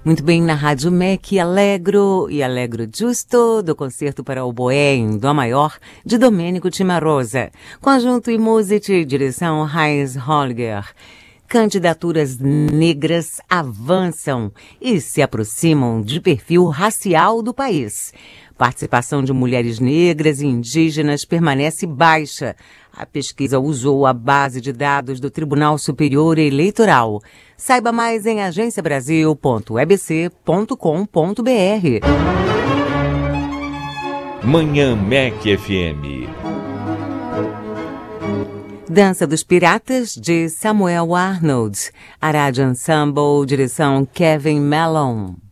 Muito bem, na Rádio MEC, Allegro e Allegro Giusto, do concerto para oboé em Dó maior, de Domenico Cimarosa. Conjunto e música, direção Heinz Holger. Candidaturas negras avançam e se aproximam de perfil racial do país. Participação de mulheres negras e indígenas permanece baixa. A pesquisa usou a base de dados do Tribunal Superior Eleitoral. Saiba mais em agenciabrasil.ebc.com.br. Manhã MEC FM. Dança dos Piratas, de Samuel Arnold. Arad Ensemble, direção Kevin Mellon.